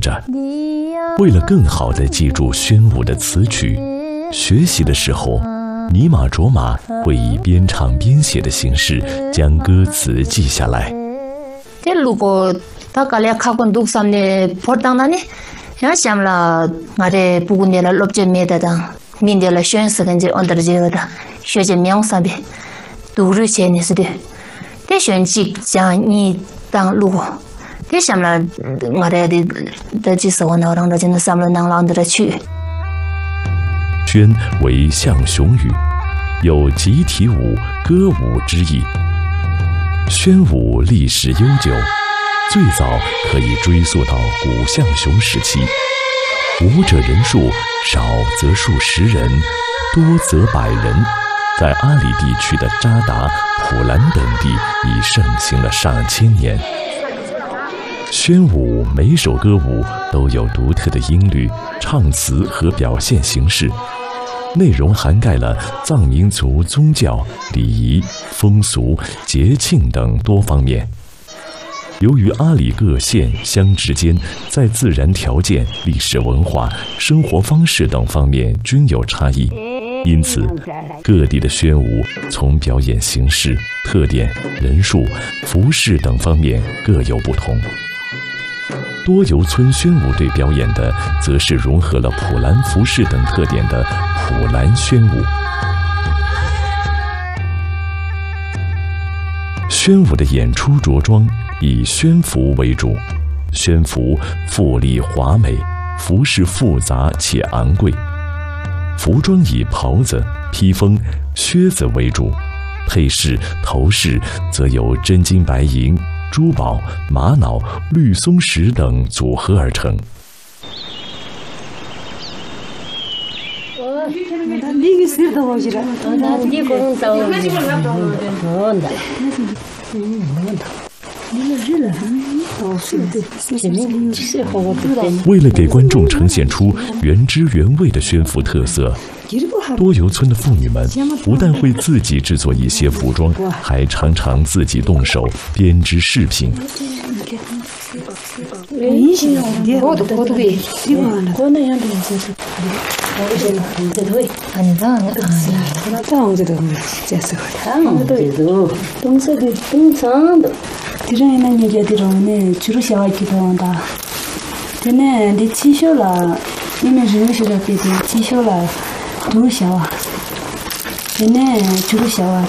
着。为了更好地记住宣武的词曲，学习的时候，尼玛卓玛会以边唱边写的形式将歌词记下来。 如果他搞了考公读上的破当那呢，要想了我的不过你了落着没得当，明天了选时跟着安德这个的，学着苗上边，读日前的是的，这选几讲你当路。这想了我的这时候呢，让他真的上了能让他去。 宣为象雄语，有集体舞、歌舞之意。宣武历史悠久，最早可以追溯到古象雄时期。舞者人数少则数十人，多则百人。在阿里地区的扎达、普兰等地已盛行了上千年。宣武每首歌舞都有独特的音律、唱词和表现形式，内容涵盖了藏民族宗教、礼仪、风俗、节庆等多方面。由于阿里各县乡之间在自然条件、历史文化、生活方式等方面均有差异，因此各地的宣武从表演形式、特点、人数、服饰等方面各有不同。多游村宣武队表演的则是融合了普兰服饰等特点的普兰宣武。宣武的演出着装以宣服为主，宣服富丽华美，服饰复杂且昂贵。服装以袍子、披风、靴子为主，配饰、头饰则由真金白银、珠宝、玛瑙、绿松石等组合而成。为了给观众呈现出原汁原味的宣服特色，多游村的妇女们不但会自己制作一些服装，还常常自己动手编织饰品。 都小啊，现在就是小啊，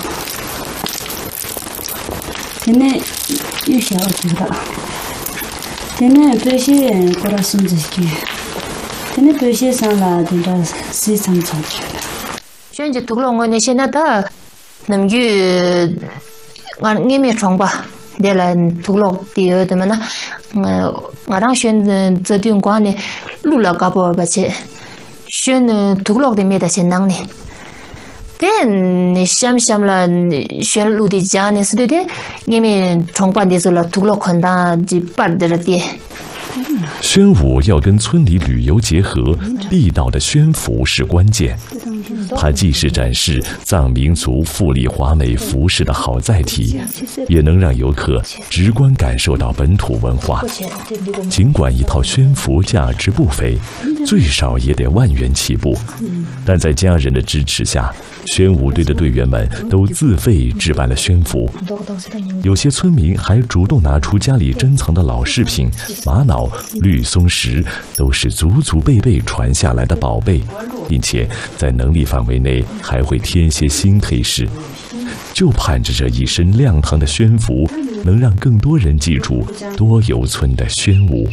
现在又小知道，现在这些过来送这些，现在这些上了，等到市场上去了。 现在读了我那现在的，那么就俺也没唱吧，得了读了第二的嘛呢，我让选这点关呢，录了搞不吧去。选读了的没得先能呢，但你想了选录的家呢是的，因为创办的时候读了看到就办的了的。 宣武要跟村里旅游结合，地道的宣服是关键。它既是展示藏民族富丽华美服饰的好载体，也能让游客直观感受到本土文化。尽管一套宣服价值不菲，最少也得万元起步，但在家人的支持下，宣武队的队员们都自费置办了宣服。有些村民还主动拿出家里珍藏的老饰品，玛瑙、绿松石都是祖祖辈辈传下来的宝贝，并且在能力范围内还会添些新配饰，就盼着这一身亮堂的宣服能让更多人记住多游村的宣武。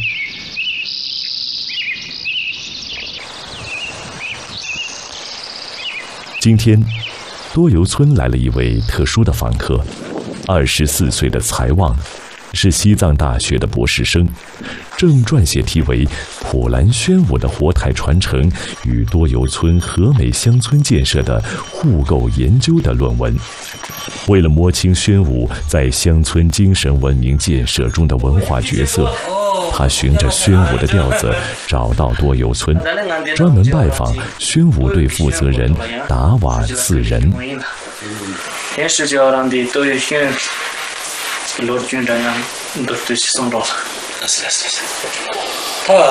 今天多游村来了一位特殊的访客，24岁的财旺，是西藏大学的博士生，正撰写题为《普兰宣武的活态传承与多游村和美乡村建设的互构研究》的论文。为了摸清宣武在乡村精神文明建设中的文化角色，他循着宣武的调子找到多游村，专门拜访宣武队负责人达瓦次仁。 天是叫让的都有宣罗军这样都是送到了。是。